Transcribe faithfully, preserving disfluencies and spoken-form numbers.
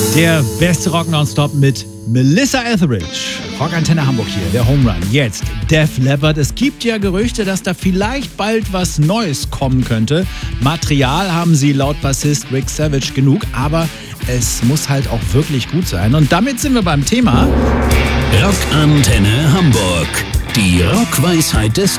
Der beste Rock nonstop mit Melissa Etheridge. Rockantenne Hamburg hier, der Home Run. Jetzt Def Leppard. Es gibt ja Gerüchte, dass da vielleicht bald was Neues kommen könnte. Material haben sie laut Bassist Rick Savage genug, aber es muss halt auch wirklich gut sein. Und damit sind wir beim Thema Rockantenne Hamburg. Die Rockweisheit des